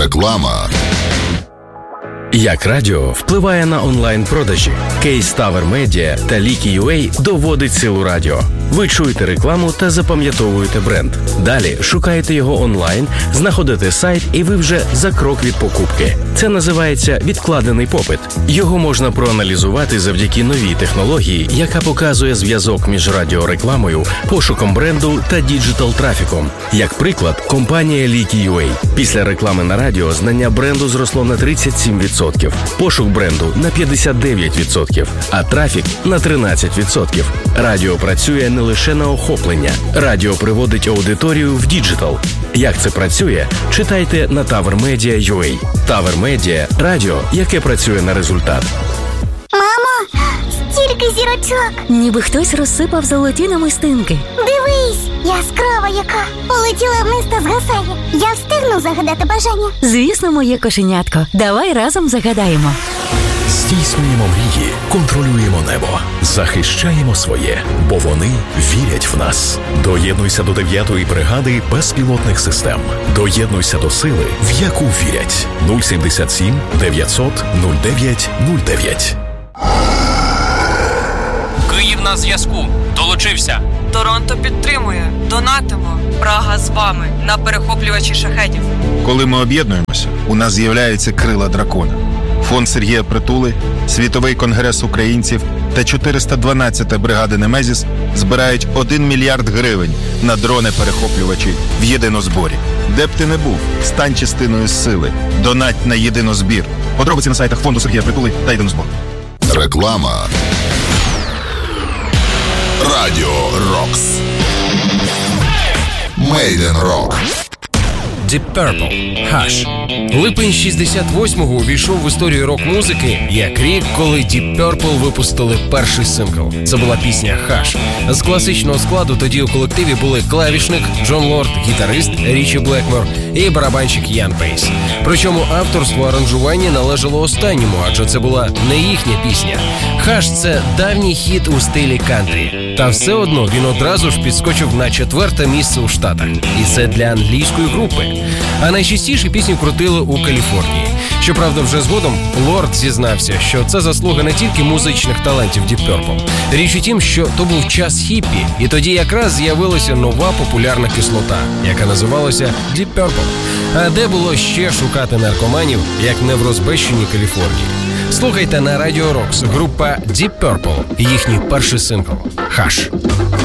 Реклама. Як радіо впливає на онлайн-продажі? Кейс Tower Media та Leaky.ua доводить силу радіо. Ви чуєте рекламу та запам'ятовуєте бренд. Далі шукаєте його онлайн, знаходите сайт і ви вже за крок від покупки. Це називається відкладений попит. Його можна проаналізувати завдяки новій технології, яка показує зв'язок між радіорекламою, пошуком бренду та діджитал-трафіком. Як приклад, компанія Leaky.ua. Після реклами на радіо знання бренду зросло на 37%, пошук бренду на 59%, а трафік на 13%. Радіо працює не лише на охоплення. Радіо приводить аудиторію в діджитал. Як це працює? Читайте на TowerMedia.ua. Tower Media – радіо, яке працює на результат. Мамо, стільки зірочок! Ніби хтось розсипав золоті намистинки. Дивись, яскрава яка! Полетіла вниз та згасає. Я встигну загадати бажання? Звісно, моє кошенятко. Давай разом загадаємо. Здійснюємо мрії, контролюємо небо, захищаємо своє, бо вони вірять в нас. Доєднуйся до 9-ї бригади безпілотних систем. Доєднуйся до сили, в яку вірять. 077 900 09 09. Київ на зв'язку. Долучився. Торонто підтримує. Донатимо. Прага з вами на перехоплювачі шахедів. Коли ми об'єднуємося, у нас з'являються крила дракона. Фонд Сергія Притули, Світовий конгрес українців та 412-та бригада Немезіс збирають 1 мільярд гривень на дрони-перехоплювачі в єдинозборі. Де б ти не був, стань частиною сили. Донать на єдинозбір. Подробиці на сайтах Фонду Сергія Притули та єдинозбор. Реклама. Радіо Рокс. Made in Rock. Deep Purple. Hush. Липень 68-го увійшов в історію рок-музики як рік, коли Deep Purple випустили перший сингл. Це була пісня Hush. З класичного складу тоді у колективі були клавішник Джон Лорд, гітарист Річі Блекмор і барабанщик Ян Пейс. Причому авторство аранжування належало останньому, адже це була не їхня пісня. Hush – це давній хіт у стилі кантрі. Та все одно він одразу ж підскочив на 4-те місце у Штатах. І це для англійської групи. А найчастіше пісню крутили у Каліфорнії. Щоправда, вже згодом Лорд зізнався, що це заслуга не тільки музичних талантів Deep Purple. Річ у тім, що то був час хіппі, і тоді якраз з'явилася нова популярна кислота, яка називалася Deep Purple. А де було ще шукати наркоманів, як не в розбещеній Каліфорнії? Слухайте на Радіо Рокс група Deep Purple, їхній перший сингл «Hush».